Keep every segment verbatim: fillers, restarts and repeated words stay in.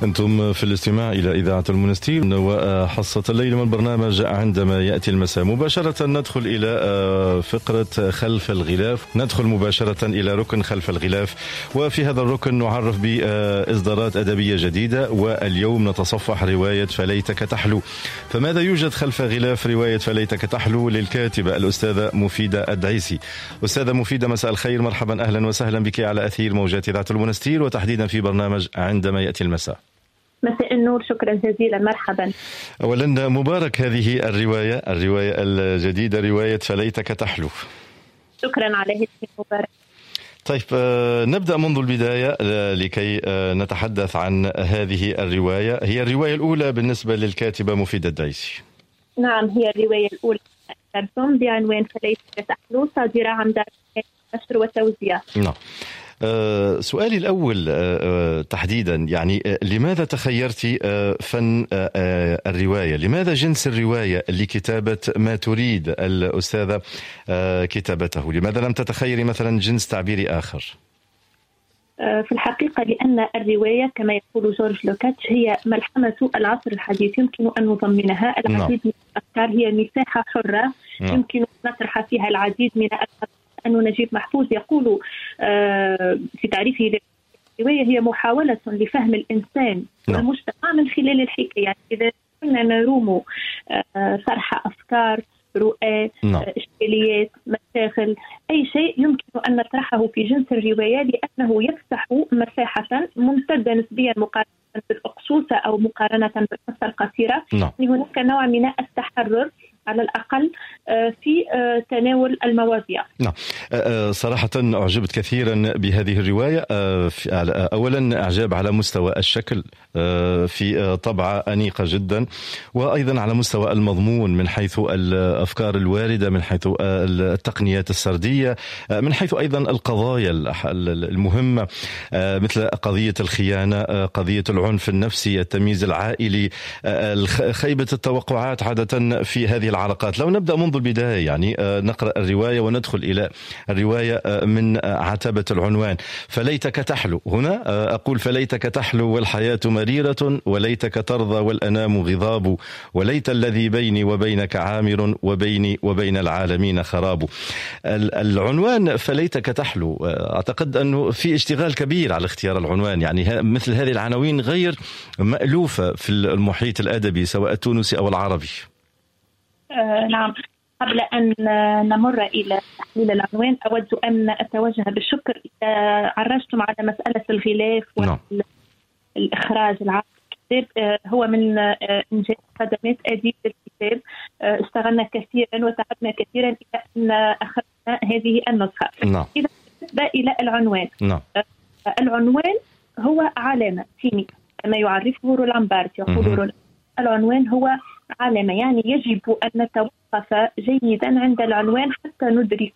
أنتم في الاستماع إلى إذاعة المنستير وحصة الليل من برنامج عندما يأتي المساء. مباشرة ندخل إلى فقرة خلف الغلاف، ندخل مباشرة إلى ركن خلف الغلاف، وفي هذا الركن نعرف بإصدارات أدبية جديدة، واليوم نتصفح رواية فليتك تحلو. فماذا يوجد خلف غلاف رواية فليتك تحلو للكاتبة الأستاذة مفيدة الدعيسي؟ أستاذة مفيدة، مساء الخير، مرحبا، أهلا وسهلا بك على أثير موجات إذاعة المنستير، وتحديدا في برنامج عندما يأتي المساء. مساء النور، شكرا جزيلا، مرحبا. أولا مبارك هذه الرواية الرواية الجديدة، رواية فليتك تحلو. شكرا على هذه المباركة. طيب نبدأ منذ البداية لكي نتحدث عن هذه الرواية. هي الرواية الأولى بالنسبة للكاتبة مفيدة الدعيسي. نعم، هي الرواية الأولى بعنوان فليتك تحلو، صادرة عن دار نشر وتوزيع. نعم. أه سؤالي الأول أه تحديدا، يعني أه لماذا تخيرتي أه فن أه الرواية؟ لماذا جنس الرواية لكتابة ما تريد الأستاذة أه كتابته؟ لماذا لم تتخيري مثلا جنس تعبيري آخر؟ في الحقيقة لأن الرواية كما يقول جورج لوكاتش هي ملحمة العصر الحديث، يمكن أن نضمنها العديد من الأفكار، هي مساحة حرة يمكن أن نطرح فيها العديد من الأفكار. أنه نجيب محفوظ يقول في تعريفه للرواية هي محاولة لفهم الإنسان والمجتمع من خلال الحكاية. إذا كنا نروم طرح أفكار، رؤى، إشكاليات، مشاكل، أي شيء يمكن أن نطرحه في جنس الرواية، لأنه يفتح مساحة ممتدة نسبيا مقارنة بالأقصوصة أو مقارنة بالقصة القصيرة. هناك نوع من التحرر على الأقل في تناول المواضيع. نعم، صراحة أعجبت كثيرا بهذه الرواية. أولا أعجاب على مستوى الشكل، في طبعة أنيقة جدا، وأيضا على مستوى المضمون من حيث الأفكار الواردة، من حيث التقنيات السردية، من حيث أيضا القضايا المهمة مثل قضية الخيانة، قضية العنف النفسي، التمييز العائلي، خيبة التوقعات عادة في هذه العلاقات. لو نبدأ منذ البداية، يعني نقرأ الرواية وندخل إلى الرواية من عتبة العنوان فليتك تحلو. هنا أقول فليتك تحلو والحياة مريرة، وليتك ترضى والأنام غضاب، وليت الذي بيني وبينك عامر، وبيني وبين العالمين خراب. العنوان فليتك تحلو، أعتقد أنه في اشتغال كبير على اختيار العنوان، يعني مثل هذه العناوين غير مألوفة في المحيط الأدبي سواء التونسي أو العربي. آه نعم، قبل أن نمر إلى تحليل العنوان أود أن أتوجه بالشكر إذا عرجتم على مسألة الغلاف والإخراج العام الكتاب. آه هو من آه إنجاز خدمات أديب الكتاب. آه اشتغلنا كثيرا وتعبنا كثيرا إلى أن أخذنا هذه النسخة. نعم. إذا بالنسبة إلى العنوان، نعم. آه العنوان هو علامة سيمي كما يعرفه رولان بارت. يقول رولان العنوان هو علامة، يعني يجب أن نتوقف جيدا عند العنوان حتى ندرك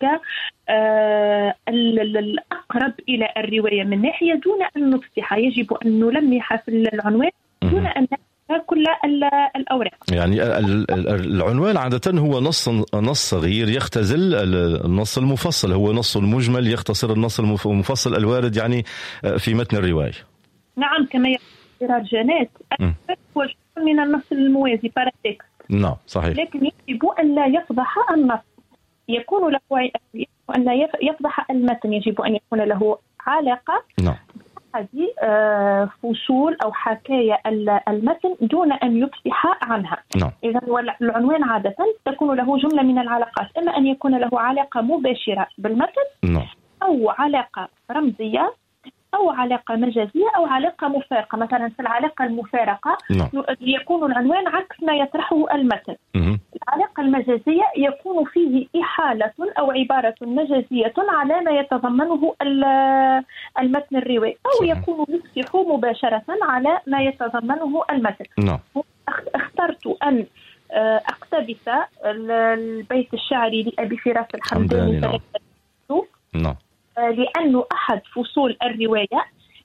آه الأقرب إلى الرواية من ناحية دون أن نفصح. يجب أن نلمح في العنوان دون أن نفصح كل الأوراق. يعني العنوان عادة هو نص نص صغير يختزل النص المفصل، هو نص مجمل يختصر النص المفصل الوارد يعني في متن الرواية. نعم، كما يقول جانات هو من النص الموازي باراتكست. نعم صحيح. لكن يجب أن لا يفضح النص، يكون له أن لا يفضح المتن، يجب أن يكون له علاقة نعم بهذه فصول أو حكاية المتن دون أن يفصح عنها. نعم. إذا العنوان عادة تكون له جملة من العلاقات، إما أن يكون له علاقة مباشرة بالمتن نعم. أو علاقة رمزية أو علاقة مجازية أو علاقة مفارقة. مثلا في العلاقة المفارقة نعم. يكون العنوان عكس ما يطرحه المتن. مم. العلاقة المجازية يكون فيه إحالة أو عبارة مجازية على ما يتضمنه المتن الروائي، أو صحيح. يكون يفصح مباشرة على ما يتضمنه المتن. نعم. اخترت أن أقتبس البيت الشعري لأبي فراس الحمداني نعم. نعم. لأنه أحد فصول الرواية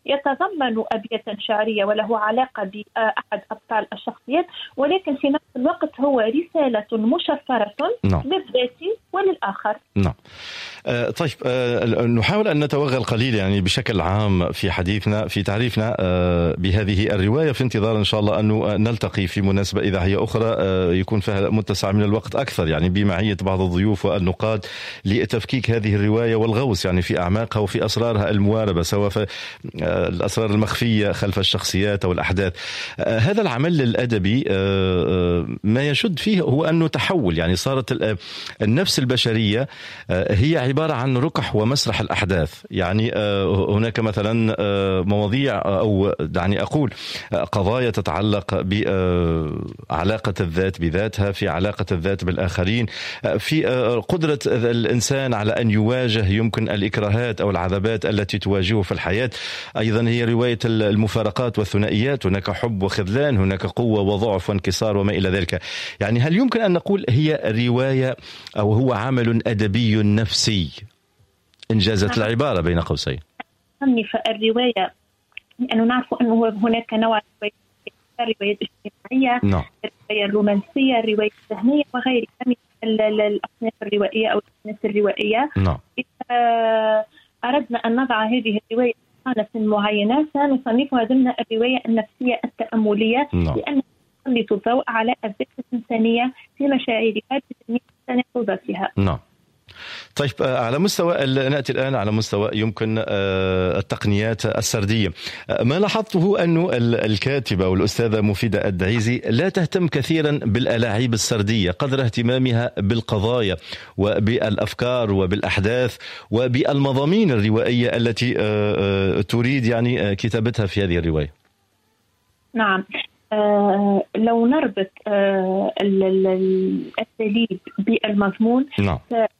يتضمن أبياتا شعرية وله علاقة بأحد أبطال الشخصيات، ولكن في نفس الوقت هو رسالة مشفرة نعم. للذات وللآخر. نعم. آه طيب آه نحاول أن نتوغل قليل يعني بشكل عام في حديثنا في تعريفنا آه بهذه الرواية، في انتظار إن شاء الله أن نلتقي في مناسبة إذاعية أخرى آه يكون فيها متسع من الوقت أكثر، يعني بمعية بعض الضيوف والنقاد لتفكيك هذه الرواية والغوص يعني في أعماقها وفي أسرارها المواربة، سواء في آه الأسرار المخفية خلف الشخصيات أو الأحداث. آه هذا العمل الأدبي آه ما يشد فيه هو أنه تحول، يعني صارت النفس البشرية آه هي عبارة عن ركح ومسرح الأحداث. يعني هناك مثلا مواضيع أو دعني أقول قضايا تتعلق بعلاقة الذات بذاتها، في علاقة الذات بالآخرين، في قدرة الإنسان على أن يواجه يمكن الإكراهات أو العذابات التي تواجهه في الحياة. أيضا هي رواية المفارقات والثنائيات، هناك حب وخذلان، هناك قوة وضعف وانكسار وما إلى ذلك. يعني هل يمكن أن نقول هي رواية أو هو عمل أدبي نفسي إن جازت العبارة بين قوسين؟ فالرواية لأنه نعرف أنه هناك نوع رواية، الرواية الاجتماعية، نعم. الرواية الرومانسية، الرواية الذهنية وغيرها من الأصناف الروائية أو الأصناف الروائية. نعم. إذا أردنا أن نضع هذه الرواية في صنف معينة سنصنفها ضمن الرواية النفسية التأملية، نعم. لأنها تسلط الضوء على الذات الإنسانية في مشاعرها بجميع تناقضاتها. نعم. طيب على مستوى نأتي الآن على مستوى يمكن التقنيات السردية. ما لاحظته أنه الكاتبة والأستاذة مفيدة الدعيزي لا تهتم كثيرا بالألاعيب السردية قدر اهتمامها بالقضايا وبالأفكار وبالأحداث وبالمضامين الروائية التي تريد يعني كتابتها في هذه الرواية. نعم. آه لو نربط آه الأساليب بالمضمون، نعم.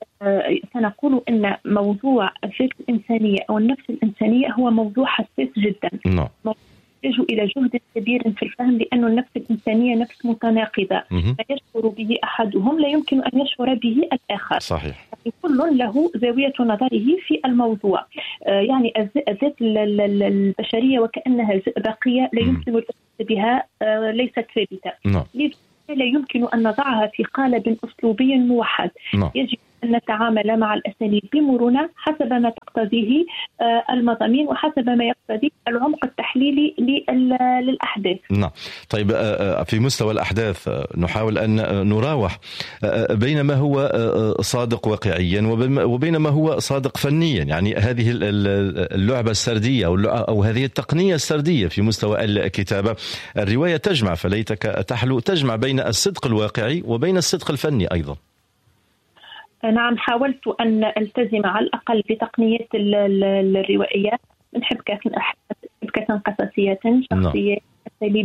سنقول أن موضوع الذات الإنسانية أو النفس الإنسانية هو موضوع حساس جدا، نعم. يحتاج إلى جهد كبير في الفهم، لأن النفس الإنسانية نفس متناقضة، ما يشعر به أحدهم لا يمكن أن يشعر به الآخر. صحيح. كل له زاوية نظره في الموضوع. آه يعني الذات البشرية وكأنها زئبقية لا يمكن الأخذ بها، آه ليست ثابتة. نعم. لا يمكن أن نضعها في قالب أسلوبي موحد. نعم. يجب أن نتعامل مع الأساليب بمرونة حسب ما تقتضيه المضامين وحسب ما يقتضيه العمق التحليلي للأحداث. نعم. طيب في مستوى الأحداث نحاول أن نراوح بين ما هو صادق واقعيا وبين ما هو صادق فنيا، يعني هذه اللعبة السردية أو هذه التقنية السردية في مستوى الكتابة. الرواية تجمع، فليتك تحلو، تجمع بين الصدق الواقعي وبين الصدق الفني أيضا. نعم، حاولت أن ألتزم على الأقل بتقنيات الروائية من حبكة حبكة قصصية شخصية، أساليب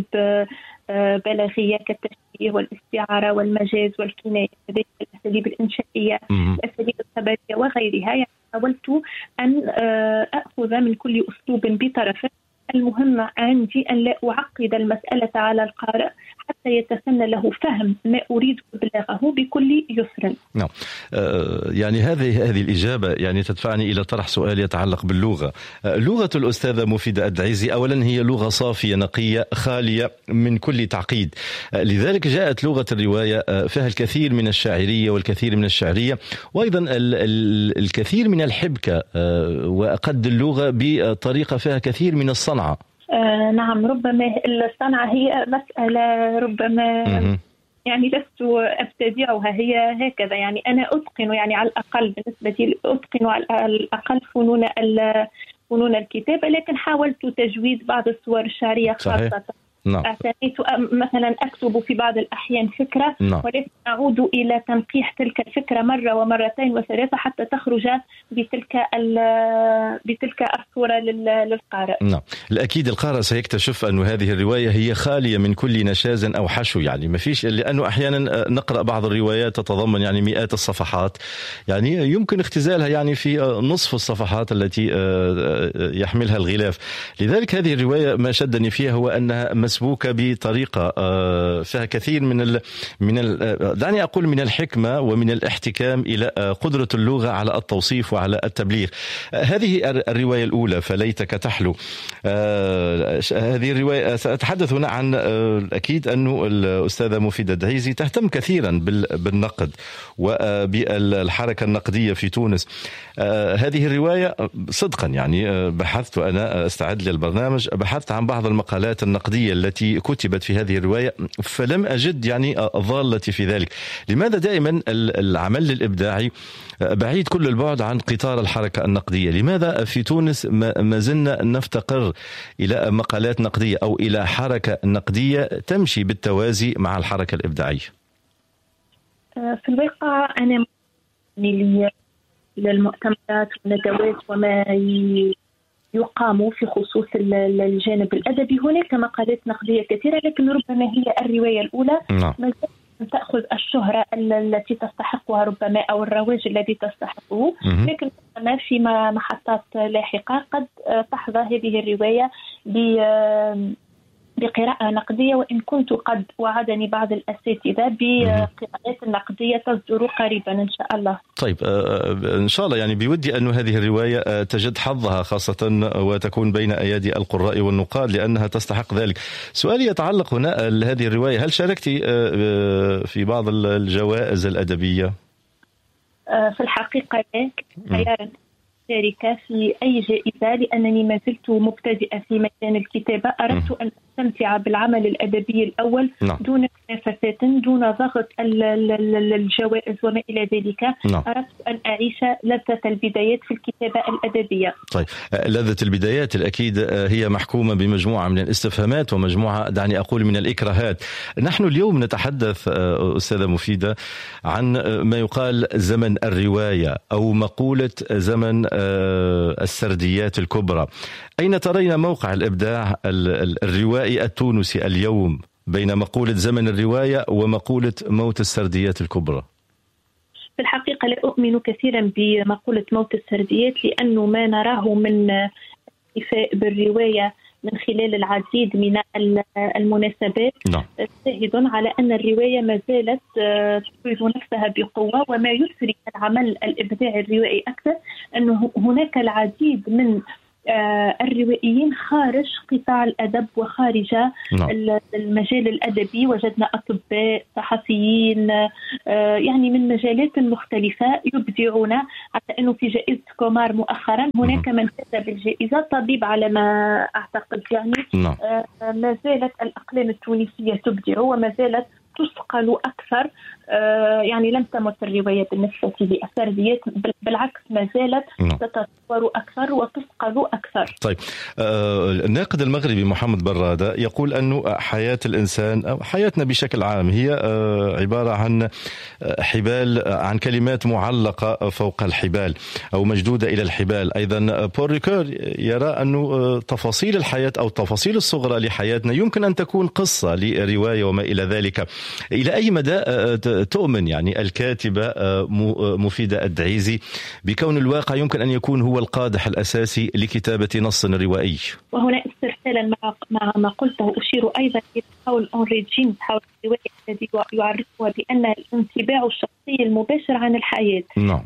بلاغية كالتشبيه والاستعارة والمجاز والكناية، الأساليب الإنشائية، الأساليب الخبرية وغيرها. يعني حاولت أن أخذ من كل أسلوب بطرفه. المهم عندي أن لا أعقد المسألة على القارئ حتى يتسنى له فهم ما أريد إبلاغه بكل يسر. نعم. آه يعني هذه هذه الإجابة يعني تدفعني إلى طرح سؤال يتعلق باللغة. آه لغة الأستاذة مفيدة الدعيزي أولا هي لغة صافية نقية خالية من كل تعقيد، آه لذلك جاءت لغة الرواية آه فيها الكثير من الشاعرية والكثير من الشعرية وأيضا ال ال الكثير من الحبكة، آه وقد اللغة بطريقة فيها كثير من الصنعة. آه نعم، ربما الصنعة هي مسألة ربما يعني لست أبتدعها، هي هكذا. يعني أنا أتقن يعني على الأقل بالنسبة لي أتقن على الأقل فنون فنون الكتابة، لكن حاولت تجويد بعض الصور الشعرية خاصة. نعم. اعتنيت مثلا أكتب في بعض الأحيان فكرة، نعم. ولكن أعود إلى تنقيح تلك الفكرة مرة ومرتين وثلاثة حتى تخرج بتلك بتلك الصورة للقارئ. نعم. الأكيد القارئ سيكتشف أن هذه الرواية هي خالية من كل نشاز أو حشو، يعني ما فيش، لأنه أحيانا نقرأ بعض الروايات تتضمن يعني مئات الصفحات، يعني يمكن اختزالها يعني في نصف الصفحات التي يحملها الغلاف. لذلك هذه الرواية ما شدني فيها هو أنها مسبوكة بطريقة فيها كثير من ال من ال دعني أقول من الحكمة ومن الاحتكام إلى قدرة اللغة على التوصيف وعلى التبليغ. هذه الرواية الأولى فليتك تحلو. هذه الرواية سأتحدث هنا عن أكيد أنه الأستاذة مفيدة دعيزي تهتم كثيرا بالنقد وبالحركة النقدية في تونس. هذه الرواية صدقا يعني بحثت وأنا أستعد للبرنامج، بحثت عن بعض المقالات النقدية التي كتبت في هذه الرواية فلم أجد يعني ضالتي في ذلك. لماذا دائما العمل الإبداعي بعيد كل البعد عن قطار الحركة النقدية؟ لماذا في تونس ما زلنا نفتقر إلى مقالات نقدية أو إلى حركة نقدية تمشي بالتوازي مع الحركة الإبداعية؟ في الواقع أنا لي للمؤتمرات والندوات وما يقام في خصوص الجانب الأدبي هناك مقالات نقدية كثيرة، لكن ربما هي الرواية الأولى ما تأخذ الشهرة التي تستحقها ربما أو الرواج الذي تستحقه، لكن ربما في محطات لاحقة قد تحظى هذه الرواية بقراءة نقدية، وإن كنت قد وعدني بعض الأساتذة بقراءات نقدية تصدر قريبا إن شاء الله. طيب إن شاء الله، يعني بودي أن هذه الرواية تجد حظها خاصة وتكون بين أيادي القراء والنقاد لأنها تستحق ذلك. سؤالي يتعلق هنا هذه الرواية، هل شاركتي في بعض الجوائز الأدبية؟ في الحقيقة لا، خيارا شاركة في أي جائزة لأنني ما زلت مبتدئة في مجال الكتابة. أردت أن أستمتع بالعمل الأدبي الأول نعم. دون منافسات، دون ضغط الجوائز وما إلى ذلك. نعم. أردت أن أعيش لذة البدايات في الكتابة الأدبية. طيب لذة البدايات الأكيد هي محكومة بمجموعة من الاستفهامات ومجموعة دعني أقول من الإكراهات. نحن اليوم نتحدث أستاذة مفيدة عن ما يقال زمن الرواية أو مقولة زمن السرديات الكبرى. أين ترين موقع الإبداع الروائي التونسي اليوم بين مقولة زمن الرواية ومقولة موت السرديات الكبرى؟ في الحقيقة لا أؤمن كثيرا بمقولة موت السرديات، لأنه ما نراه من الاحتفاء بالرواية من خلال العديد من المناسبات شاهد على أن الرواية ما زالت تفرض نفسها بقوة. وما يثري العمل الإبداعي الروائي أكثر أنه هناك العديد من الروائيين خارج قطاع الأدب وخارج المجال الأدبي. وجدنا أطباء، صحفيين، يعني من مجالات مختلفة يبدعون، حتى أنه في جائزة كومار مؤخرا هناك من فاز بالجائزة طبيب على ما أعتقد. يعني ما زالت الأقلام التونسية تبدع وما زالت تثقل أكثر. يعني لم تمت الرواية بالنسبة للسرديات، بالعكس ما زالت تتطور أكثر وتثقل أكثر. طيب الناقد المغربي محمد برادة يقول أنه حياة الإنسان أو حياتنا بشكل عام هي عبارة عن حبال، عن كلمات معلقة فوق الحبال أو مشدودة إلى الحبال. أيضا بول ريكور يرى أنه تفاصيل الحياة أو التفاصيل الصغرى لحياتنا يمكن أن تكون قصة لرواية وما إلى ذلك. إلى أي مدى تؤمن يعني الكاتبة مفيدة الدعيزي بكون الواقع يمكن أن يكون هو القادح الأساسي لكتابة نص روائي؟ وهنا استرسالا مع مع ما قلته أشير أيضا إلى قول أنري جيمس حول الرواية الذي يعرفها بأن الانطباع الشخصي المباشر عن الحياة نعم.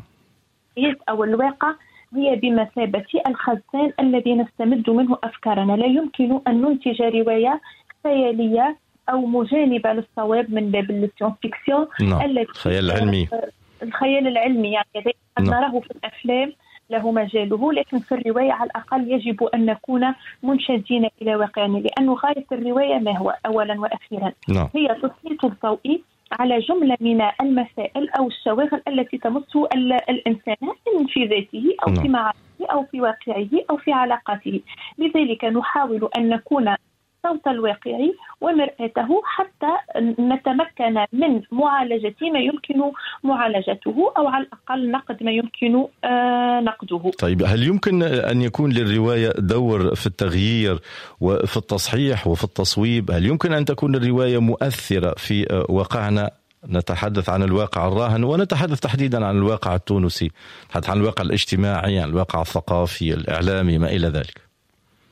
أو الواقع هي بمثابة الخزان الذي نستمد منه أفكارنا. لا يمكن أن ننتج رواية خيالية أو مجانبة للصواب من باب السيونس فيكسيون، الخيال العلمي الخيال العلمي يعني قد نراه في الأفلام له مجاله، لكن في الرواية على الأقل يجب أن نكون منشدين إلى واقعنا، لأنه غاية الرواية ما هو أولا وأخيرا no. هي تسليط الضوء على جملة من المسائل أو الشواغل التي تمس الإنسان في ذاته أو no. في معرفته أو في واقعه أو في علاقاته. لذلك نحاول أن نكون صوت الواقعي ومرآته حتى نتمكن من معالجة ما يمكن معالجته أو على الأقل نقد ما يمكن نقده. طيب هل يمكن أن يكون للرواية دور في التغيير وفي التصحيح وفي التصويب؟ هل يمكن أن تكون الرواية مؤثرة في واقعنا؟ نتحدث عن الواقع الراهن ونتحدث تحديدا عن الواقع التونسي، نتحدث عن الواقع الاجتماعي، عن الواقع الثقافي الإعلامي ما إلى ذلك.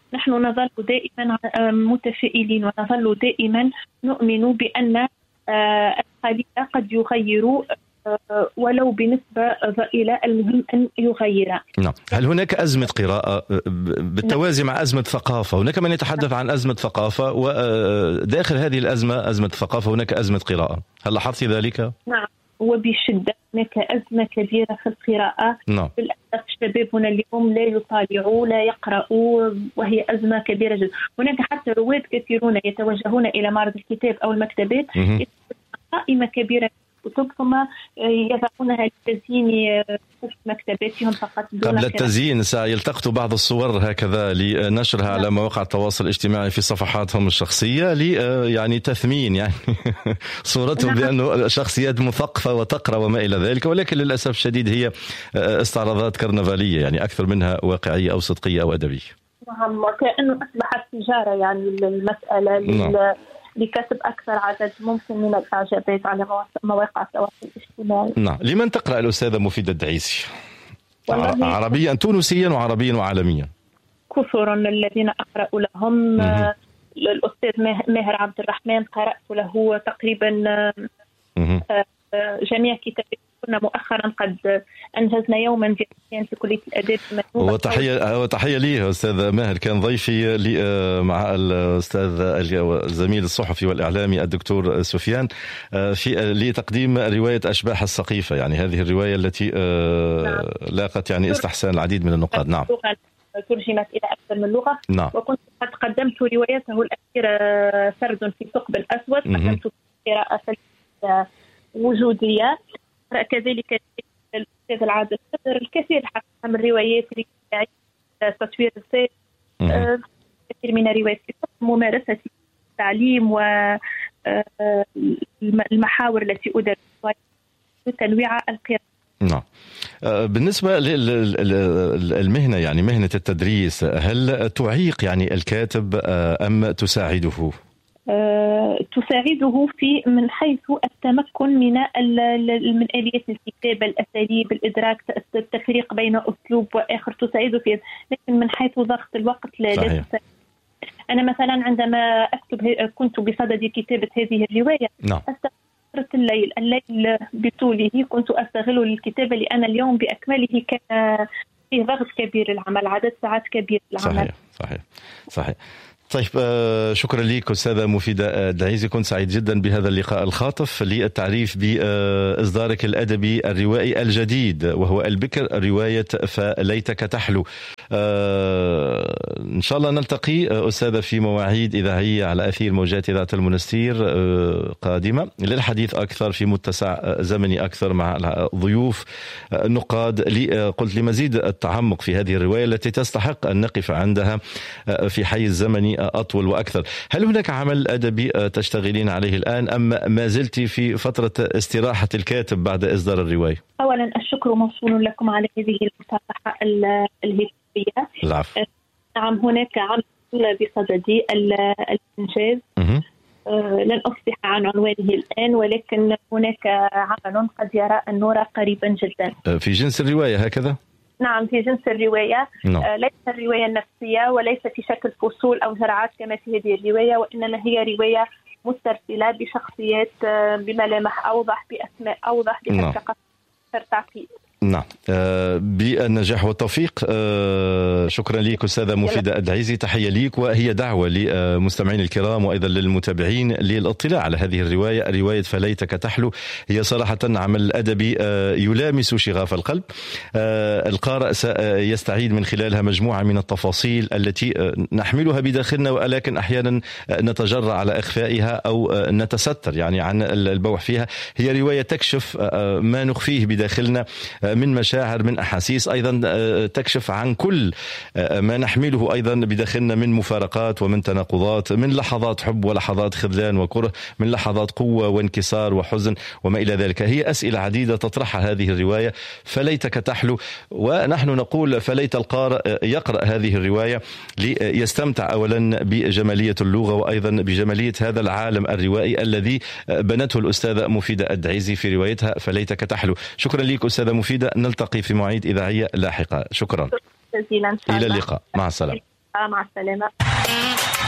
نحن نظل دائما متفائلين ونظل دائما نؤمن بأن القليل قد يغير ولو بنسبة ضئيلة، المهم أن يغير. نعم. هل هناك أزمة قراءة بالتوازي مع أزمة ثقافة؟ هناك من يتحدث عن أزمة ثقافة، وداخل هذه الأزمة أزمة ثقافة هناك أزمة قراءة، هل لاحظت ذلك؟ نعم وبشدة، هناك أزمة كبيرة في القراءة. نعم. للأسف شبابنا اليوم لا يطالعوا لا يقرأوا، وهي أزمة كبيرة جدا. هناك حتى رواد كثيرون يتوجهون إلى معرض الكتاب أو المكتبات قائمة كبيرة كتب ثم يضعونها للتزيين في مكتباتهم فقط دون قبل التزيين. سيلتقط بعض الصور هكذا لنشرها نعم. على مواقع التواصل الاجتماعي في صفحاتهم الشخصية لي يعني تثمين يعني صورتهم نعم. بأنه شخصيات مثقفة وتقرأ وما إلى ذلك، ولكن للأسف الشديد هي استعراضات كرنفالية يعني أكثر منها واقعية أو صدقية أو أدبية. نعم كأنه أصبحت تجارة يعني المسألة نعم. لكسب أكثر عدد ممكن من الإعجابات على مواقع التواصل الاجتماعي. نعم. لمن تقرأ الأستاذة مفيدة الدعيسي؟ عربيا تونسيا وعربيا وعالميا؟ كثر الذين أقرأ لهم. م- الأستاذ ماهر عبد الرحمن قرأت له تقريبا م- جميع كتابه. كنا مؤخرا قد أنجزنا يوما جديا في كلية الأداب. وتحية وتحية لي أستاذ ماهر، كان ضيفي لي مع الأستاذ الزميل الصحفي والإعلامي الدكتور سفيان في لتقديم رواية أشباح السقيفة، يعني هذه الرواية التي نعم. لاقت يعني استحسان العديد من النقاد. نعم ترجمت إلى أكثر من لغة. نعم. وكنت قد قدمت روايته الأخيرة سرد في ثقب الأسود، قدمت قراءة وجودية. كذلك الأستاذ العادل الصدر الكثير حقا من الروايات تصوير السير كثير من الروايات ممارسة التعليم والمحاور التي أدرسها وتنويع القراءة. نعم. بالنسبة للمهنة يعني مهنة التدريس، هل تعيق يعني الكاتب أم تساعده؟ تساعده في من حيث التمكن من من آليات الكتابة، الأساليب، الإدراك، التفريق بين أسلوب وآخر، تساعده في، لكن من حيث ضغط الوقت لا تساعد. أنا مثلا عندما أكتب كنت بصدد كتابة هذه الرواية نعم. أستغرقت الليل الليل بطوله كنت أستغل للكتابة، لأن اليوم بأكمله كان فيه ضغط كبير العمل، عدد ساعات كبير العمل. صحيح صحيح صحيح. طيب شكرا لك أستاذة مفيدة الدعيسي، كنت سعيد جدا بهذا اللقاء الخاطف للتعريف بإصدارك الأدبي الروائي الجديد وهو البكر، رواية فليتك تحلو. إن شاء الله نلتقي أستاذة في مواعيد إذاعية على أثير موجات إذاعة المنستير قادمة للحديث أكثر في متسع زمني أكثر مع ضيوف نقاد قلت لمزيد التعمق في هذه الرواية التي تستحق أن نقف عندها في حيز زمني أطول وأكثر. هل هناك عمل أدبي تشتغلين عليه الآن أم ما زلت في فترة استراحة الكاتب بعد إصدار الرواية؟ أولا الشكر موصول لكم على هذه المصافحة الهاتفية. العفو. نعم هناك عمل بصدد الإنجاز لن أفصح عن عنوانه الآن، ولكن هناك عمل قد يرى النور قريبا جدا في جنس الرواية هكذا؟ نعم في جنس الرواية. no. آه ليس الرواية النفسية وليس في شكل فصول أو زرعات كما في هذه الرواية، وإنما هي رواية مسترسلة بشخصيات آه بملامح أوضح، بأسماء أوضح، بحقيقة أكثر تعقيد. نعم آه بالنجاح والتوفيق. آه شكرا لك أستاذة مفيدة الدعيسي، تحية ليك، وهي دعوة لمستمعين الكرام وأيضا للمتابعين للاطلاع على هذه الرواية، رواية فليتك تحلو. هي صراحة عمل أدبي آه يلامس شغاف القلب. آه القارئ سيستعيد من خلالها مجموعة من التفاصيل التي آه نحملها بداخلنا، ولكن أحيانا نتجرأ على إخفائها أو آه نتستر يعني عن البوح فيها. هي رواية تكشف آه ما نخفيه بداخلنا من مشاعر، من أحاسيس، أيضا تكشف عن كل ما نحمله أيضا بداخلنا من مفارقات ومن تناقضات، من لحظات حب ولحظات خذلان وكره، من لحظات قوة وانكسار وحزن وما إلى ذلك. هي أسئلة عديدة تطرحها هذه الرواية فليتك تحلو، ونحن نقول فليت القارئ يقرأ هذه الرواية ليستمتع أولا بجمالية اللغة وأيضا بجمالية هذا العالم الروائي الذي بنته الأستاذة مفيدة الدعيسي في روايتها فليتك تحلو. شكرا لك أستاذة مفيدة، نلتقي في مواعيد إذاعية لاحقة. شكرا. جزيلا. إلى اللقاء، مع السلامة. مع السلامة.